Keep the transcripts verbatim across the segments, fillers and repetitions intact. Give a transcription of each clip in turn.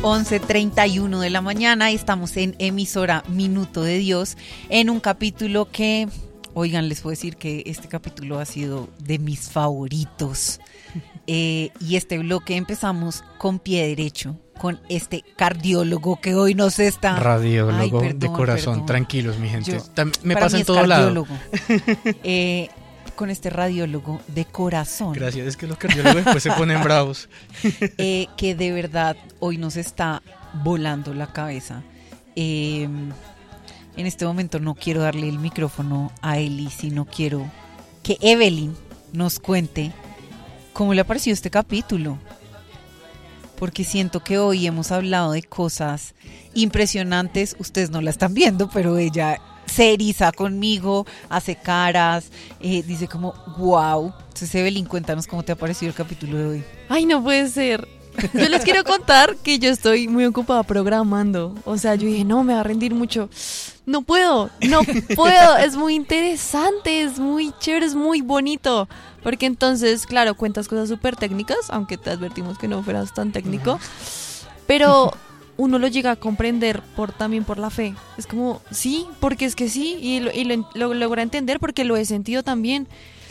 once treinta y uno de la mañana, estamos en emisora Minuto de Dios, en un capítulo que, oigan, les puedo decir que este capítulo ha sido de mis favoritos. Eh, y este bloque empezamos con pie derecho, con este cardiólogo que hoy nos está... Radiólogo. Ay, perdón, de corazón, perdón. Tranquilos, mi gente. Yo, Tam- me pasa en todo lado. Eh, con este radiólogo de corazón. Gracias, es que los cardiólogos después se ponen bravos. Eh, que de verdad hoy nos está volando la cabeza. Eh, en este momento no quiero darle el micrófono a Eli, sino quiero que Evelyn nos cuente cómo le ha parecido este capítulo. Porque siento que hoy hemos hablado de cosas impresionantes. Ustedes no la están viendo, pero ella se eriza conmigo, hace caras, eh, dice como wow. Entonces, Evelyn, cuéntanos cómo te ha parecido el capítulo de hoy. Ay, no puede ser. Yo les quiero contar que yo estoy muy ocupada programando. O sea, yo dije, no, me va a rendir mucho. No puedo, no puedo. Es muy interesante, es muy chévere, es muy bonito. Porque entonces, claro, cuentas cosas súper técnicas, aunque te advertimos que no fueras tan técnico. Pero uno lo llega a comprender por también por la fe. Es como, sí, porque es que sí. Y lo, y lo, lo logra entender porque lo he sentido también.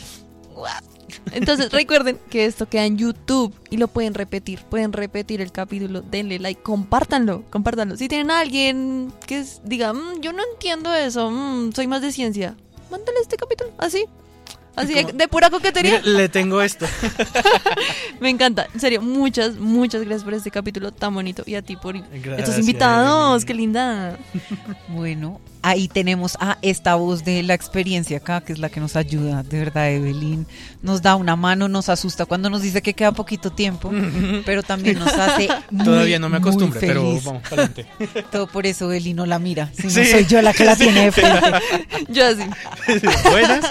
Entonces recuerden que esto queda en YouTube y lo pueden repetir, pueden repetir el capítulo, denle like, compártanlo, compártanlo. Si tienen a alguien que es, diga, mmm, yo no entiendo eso, mmm, soy más de ciencia, mándale este capítulo, así, así de, de pura coquetería. Mira, le tengo esto. Me encanta, en serio, muchas, muchas gracias por este capítulo tan bonito y a ti por gracias, estos invitados, Evelyn. Qué linda. Bueno, ahí tenemos a esta voz de la experiencia acá, que es la que nos ayuda, de verdad, Evelyn. Nos da una mano, nos asusta cuando nos dice que queda poquito tiempo, pero también nos hace muy, Todavía no me acostumbre, pero feliz. vamos para adelante. Todo por eso Evelyn no la mira, si Sí. no soy yo la que la tiene de frente. Yo así. Buenas.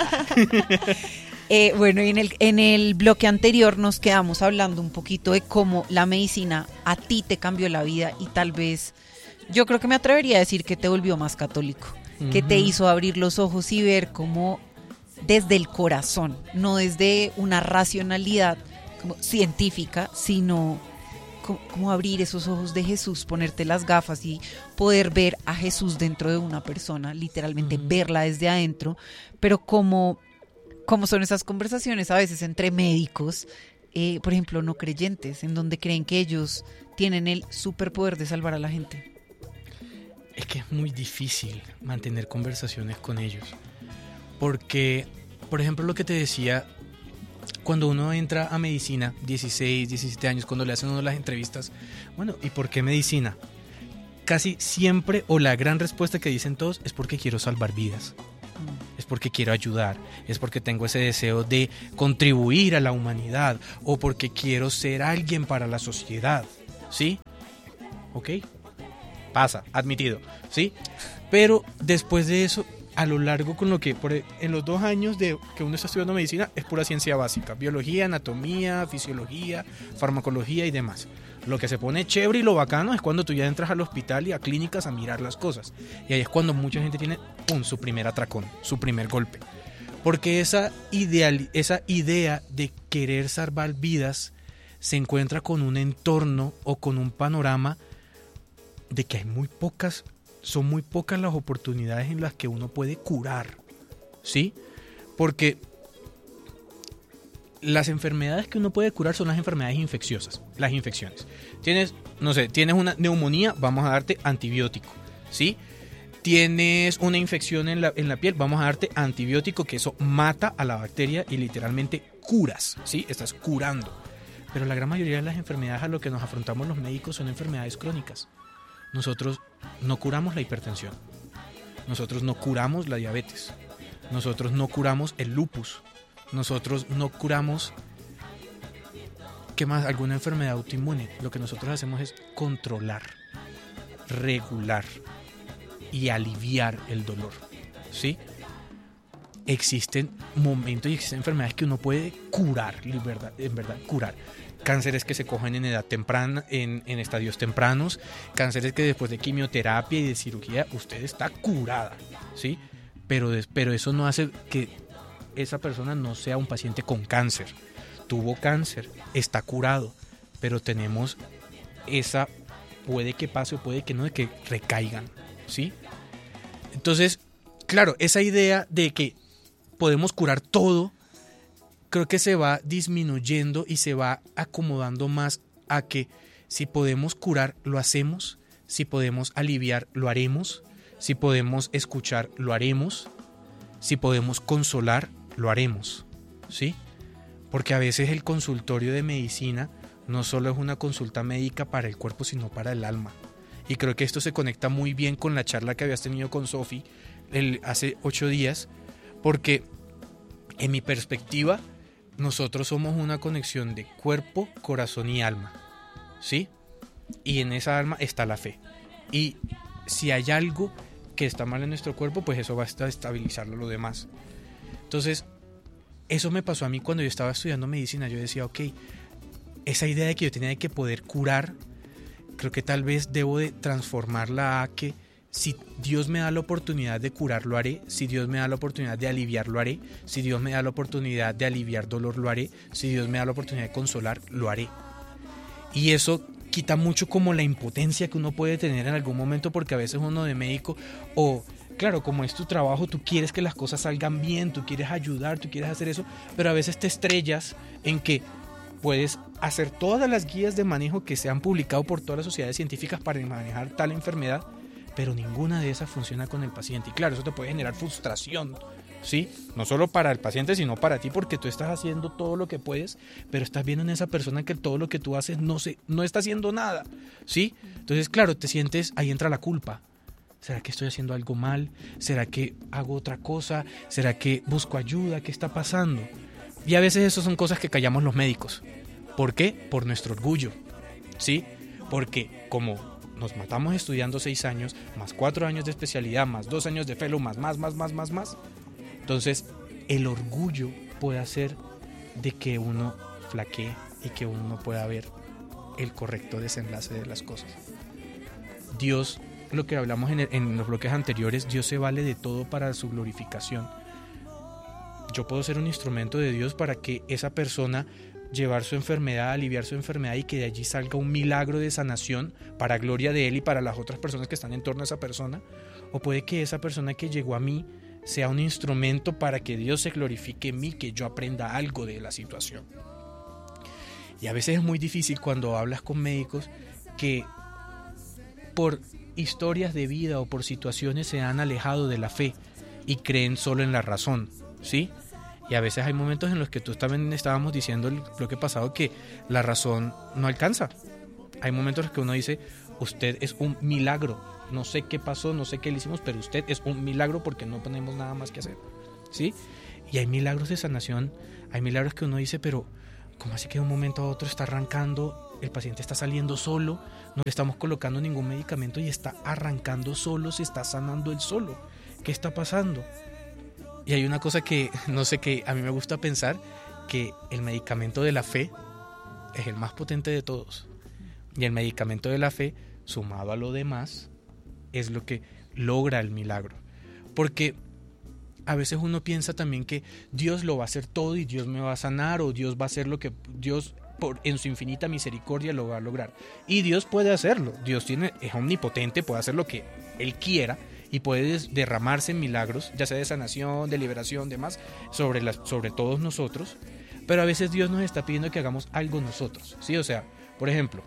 Eh, bueno, y en el, en el bloque anterior nos quedamos hablando un poquito de cómo la medicina a ti te cambió la vida y tal vez, yo creo que me atrevería a decir que te volvió más católico, uh-huh. que te hizo abrir los ojos y ver cómo desde el corazón, no desde una racionalidad como científica, sino como, como abrir esos ojos de Jesús, ponerte las gafas y poder ver a Jesús dentro de una persona, literalmente uh-huh. verla desde adentro, pero como... Como son esas conversaciones a veces entre médicos, eh, por ejemplo, no creyentes, en donde creen que ellos tienen el superpoder de salvar a la gente. Es que es muy difícil mantener conversaciones con ellos. Porque, por ejemplo, lo que te decía, cuando uno entra a medicina, dieciséis, diecisiete años, cuando le hacen uno las entrevistas, bueno, ¿y por qué medicina? Casi siempre, o la gran respuesta que dicen todos, es porque quiero salvar vidas. Es porque quiero ayudar, es porque tengo ese deseo de contribuir a la humanidad o porque quiero ser alguien para la sociedad, ¿sí? ¿Ok? Pasa, admitido, ¿sí? Pero después de eso, a lo largo con lo que, por, en los dos años de que uno está estudiando medicina, es pura ciencia básica, biología, anatomía, fisiología, farmacología y demás. Lo que se pone chévere y lo bacano es cuando tú ya entras al hospital y a clínicas a mirar las cosas. Y ahí es cuando mucha gente tiene pum, su primer atracón, su primer golpe. Porque esa, ideal, esa idea de querer salvar vidas se encuentra con un entorno o con un panorama de que hay muy pocas, son muy pocas las oportunidades en las que uno puede curar, ¿sí? Porque las enfermedades que uno puede curar son las enfermedades infecciosas, las infecciones. Tienes, no sé, tienes una neumonía, vamos a darte antibiótico, ¿sí? Tienes una infección en la, en la piel, vamos a darte antibiótico, que eso mata a la bacteria y literalmente curas, ¿sí? Estás curando. Pero la gran mayoría de las enfermedades a lo que nos afrontamos los médicos son enfermedades crónicas. Nosotros no curamos la hipertensión, nosotros no curamos la diabetes, nosotros no curamos el lupus, nosotros no curamos, ¿qué más? Alguna enfermedad autoinmune. Lo que nosotros hacemos es controlar, regular y aliviar el dolor, ¿sí? Existen momentos y existen enfermedades que uno puede curar, en verdad, en verdad curar. Cánceres que se cogen en edad temprana, en, en estadios tempranos, cánceres que después de quimioterapia y de cirugía usted está curada, ¿sí? Pero, pero eso no hace que esa persona no sea un paciente con cáncer. Tuvo cáncer, está curado, pero tenemos esa puede que pase o puede que no, de que recaigan, ¿sí? Entonces, claro, esa idea de que podemos curar todo, creo que se va disminuyendo y se va acomodando más a que si podemos curar, lo hacemos, si podemos aliviar, lo haremos, si podemos escuchar, lo haremos, si podemos consolar, lo haremos, ¿sí? Porque a veces el consultorio de medicina no solo es una consulta médica para el cuerpo, sino para el alma. Y creo que esto se conecta muy bien con la charla que habías tenido con Sofi el, hace ocho días, porque en mi perspectiva, nosotros somos una conexión de cuerpo, corazón y alma, ¿sí? Y en esa alma está la fe. Y si hay algo que está mal en nuestro cuerpo, pues eso va a estabilizar lo demás. Entonces, eso me pasó a mí cuando yo estaba estudiando medicina. Yo decía, ok, esa idea de que yo tenía de que poder curar, creo que tal vez debo de transformarla a que si Dios me da la oportunidad de curar, lo haré. Si Dios me da la oportunidad de aliviar, lo haré. Si Dios me da la oportunidad de aliviar dolor, lo haré. Si Dios me da la oportunidad de consolar, lo haré. Y eso quita mucho como la impotencia que uno puede tener en algún momento, porque a veces uno de médico, o claro, como es tu trabajo, tú quieres que las cosas salgan bien, tú quieres ayudar, tú quieres hacer eso, pero a veces te estrellas en que puedes hacer todas las guías de manejo que se han publicado por todas las sociedades científicas para manejar tal enfermedad, pero ninguna de esas funciona con el paciente. Y claro, eso te puede generar frustración, ¿sí? No solo para el paciente, sino para ti, porque tú estás haciendo todo lo que puedes, pero estás viendo en esa persona que todo lo que tú haces no, se, no está haciendo nada, ¿sí? Entonces, claro, te sientes, ahí entra la culpa. ¿Será que estoy haciendo algo mal? ¿Será que hago otra cosa? ¿Será que busco ayuda? ¿Qué está pasando? Y a veces eso son cosas que callamos los médicos. ¿Por qué? Por nuestro orgullo, ¿sí? Porque como nos matamos estudiando seis años, más cuatro años de especialidad, más dos años de fellow, más, más, más, más, más, más. Entonces, el orgullo puede hacer de que uno flaquee y que uno no pueda ver el correcto desenlace de las cosas. Dios, lo que hablamos en, el, en los bloques anteriores, Dios se vale de todo para su glorificación. Yo puedo ser un instrumento de Dios para que esa persona llevar su enfermedad, aliviar su enfermedad y que de allí salga un milagro de sanación para gloria de Él y para las otras personas que están en torno a esa persona. O puede que esa persona que llegó a mí sea un instrumento para que Dios se glorifique en mí, que yo aprenda algo de la situación. Y a veces es muy difícil cuando hablas con médicos que por historias de vida o por situaciones se han alejado de la fe y creen solo en la razón, ¿sí? Y a veces hay momentos en los que tú también estábamos diciendo el bloque pasado que la razón no alcanza. Hay momentos en los que uno dice, usted es un milagro. No sé qué pasó, no sé qué le hicimos, pero usted es un milagro porque no tenemos nada más que hacer, ¿sí? Y hay milagros de sanación, hay milagros que uno dice, pero ¿cómo así que de un momento a otro está arrancando? El paciente está saliendo solo, no le estamos colocando ningún medicamento y está arrancando solo, se está sanando él solo. ¿Qué está pasando? Y hay una cosa que, no sé, que a mí me gusta pensar, que el medicamento de la fe es el más potente de todos. Y el medicamento de la fe, sumado a lo demás, es lo que logra el milagro. Porque a veces uno piensa también que Dios lo va a hacer todo y Dios me va a sanar, o Dios va a hacer lo que Dios por, en su infinita misericordia lo va a lograr. Y Dios puede hacerlo. Dios tiene, es omnipotente, puede hacer lo que Él quiera y puede derramarse en milagros, ya sea de sanación, de liberación, demás, sobre, las, sobre todos nosotros. Pero a veces Dios nos está pidiendo que hagamos algo nosotros, ¿sí? O sea, por ejemplo,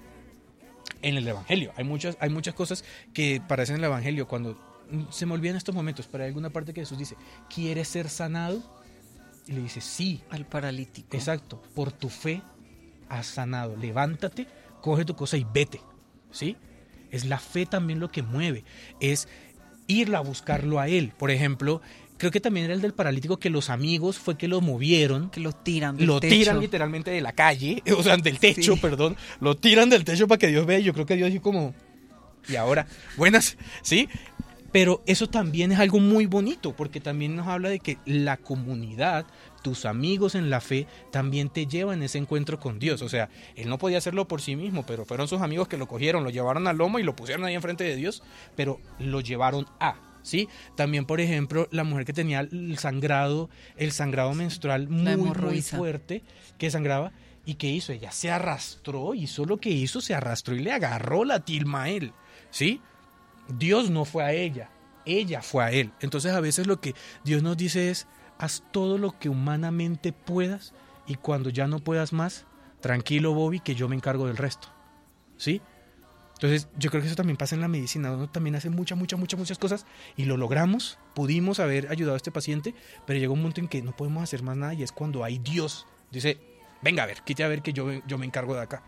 en el Evangelio hay muchas, hay muchas cosas que parecen en el Evangelio. Cuando se me olvidan estos momentos, pero hay alguna parte que Jesús dice, ¿quieres ser sanado? Y le dice, sí. Al paralítico. Exacto, por tu fe has sanado. Levántate, coge tu cosa y vete, ¿sí? Es la fe también lo que mueve, es ir a buscarlo a Él. Por ejemplo, creo que también era el del paralítico, que los amigos fue que lo movieron. Que lo tiran del Lo techo. tiran literalmente de la calle, o sea, del techo, Sí. perdón. Lo tiran del techo para que Dios vea. Yo creo que Dios dijo como, y ahora, buenas, ¿sí? Pero eso también es algo muy bonito, porque también nos habla de que la comunidad, tus amigos en la fe, también te llevan ese encuentro con Dios. O sea, él no podía hacerlo por sí mismo, pero fueron sus amigos que lo cogieron, lo llevaron al lomo y lo pusieron ahí enfrente de Dios, pero lo llevaron a, ¿sí? También, por ejemplo, la mujer que tenía el sangrado, el sangrado menstrual muy, muy fuerte, que sangraba, ¿Y qué hizo? Ella se arrastró, hizo lo que hizo, se arrastró y le agarró la tilma a él, ¿sí? Dios no fue a ella, ella fue a él. Entonces a veces lo que Dios nos dice es, haz todo lo que humanamente puedas y cuando ya no puedas más, tranquilo Bobby, que yo me encargo del resto, ¿sí? Entonces yo creo que eso también pasa en la medicina, uno también hace muchas, muchas, muchas, muchas cosas y lo logramos, pudimos haber ayudado a este paciente, pero llega un momento en que no podemos hacer más nada y es cuando hay Dios, dice, venga a ver, quite a ver que yo, yo me encargo de acá.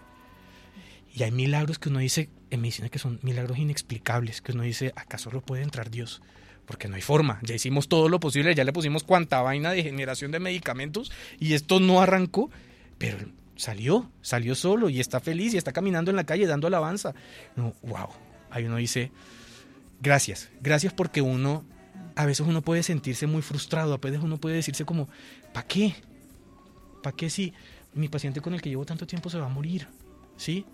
Y hay milagros que uno dice en medicina que son milagros inexplicables, que uno dice, ¿acaso solo puede entrar Dios? Porque no hay forma, ya hicimos todo lo posible, ya le pusimos cuanta vaina de generación de medicamentos y esto no arrancó, pero salió, salió solo y está feliz y está caminando en la calle dando alabanza. No, wow, ahí uno dice, gracias, gracias porque uno, a veces uno puede sentirse muy frustrado, a veces uno puede decirse como, ¿para qué? ¿Para qué si mi paciente con el que llevo tanto tiempo se va a morir? ¿Sí?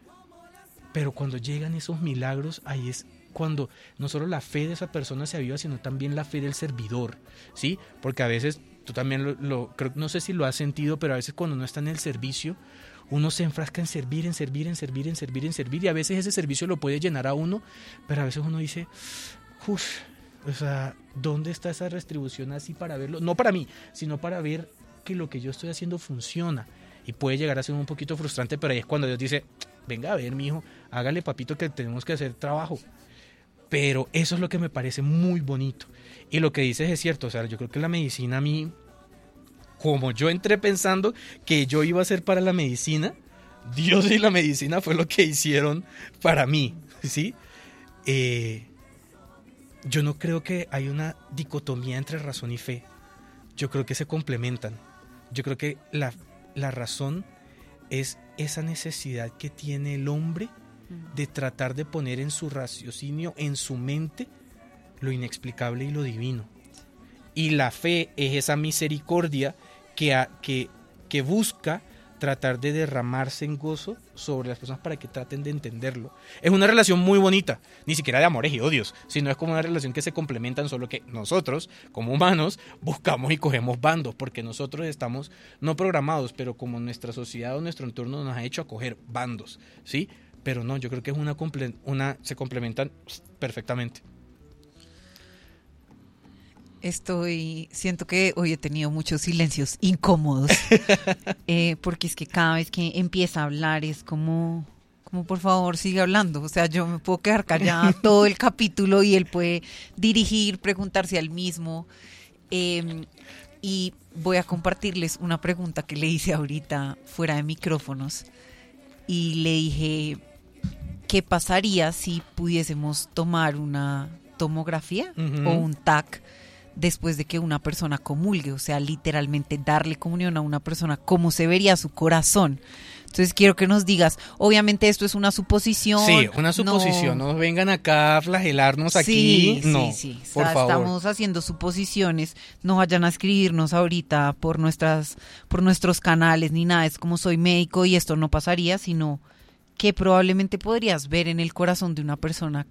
Pero cuando llegan esos milagros, ahí es cuando no solo la fe de esa persona se aviva, sino también la fe del servidor, ¿sí? Porque a veces, tú también lo, lo creo, no sé si lo has sentido, pero a veces cuando uno está en el servicio, uno se enfrasca en servir, en servir, en servir, en servir, en servir, y a veces ese servicio lo puede llenar a uno, pero a veces uno dice, uff, o sea, ¿dónde está esa retribución así para verlo? No para mí, sino para ver que lo que yo estoy haciendo funciona. Y puede llegar a ser un poquito frustrante, pero ahí es cuando Dios dice, venga a ver, mijo, hágale papito que tenemos que hacer trabajo. Pero eso es lo que me parece muy bonito. Y lo que dices es cierto, o sea, yo creo que la medicina a mí, como yo entré pensando que yo iba a ser para la medicina, Dios y la medicina fue lo que hicieron para mí, ¿sí? Eh, yo no creo que hay una dicotomía entre razón y fe. Yo creo que se complementan. Yo creo que la, la razón es esa necesidad que tiene el hombre de tratar de poner en su raciocinio, en su mente, lo inexplicable y lo divino. Y la fe es esa misericordia que, a, que, que busca tratar de derramarse en gozo sobre las personas para que traten de entenderlo. Es una relación muy bonita, ni siquiera de amores y odios, sino es como una relación que se complementan, solo que nosotros, como humanos, buscamos y cogemos bandos, porque nosotros estamos no programados, pero como nuestra sociedad o nuestro entorno nos ha hecho a coger bandos, ¿sí? Pero no, yo creo que es una, una se complementan perfectamente. Estoy, siento que hoy he tenido muchos silencios incómodos, eh, porque es que cada vez que empieza a hablar es como, como por favor sigue hablando, o sea, yo me puedo quedar callada todo el capítulo y él puede dirigir, preguntarse al mismo, eh, y voy a compartirles una pregunta que le hice ahorita fuera de micrófonos y le dije, ¿qué pasaría si pudiésemos tomar una tomografía uh-huh. o un T A C después de que una persona comulgue? O sea, literalmente darle comunión a una persona, ¿cómo se vería su corazón? Entonces quiero que nos digas, obviamente esto es una suposición. Sí, una suposición, no, no vengan acá a flagelarnos aquí. Sí, no, sí, sí, por Está, favor. Estamos haciendo suposiciones, no vayan a escribirnos ahorita por nuestras, por nuestros canales ni nada, es como soy médico y esto no pasaría, sino que probablemente podrías ver en el corazón de una persona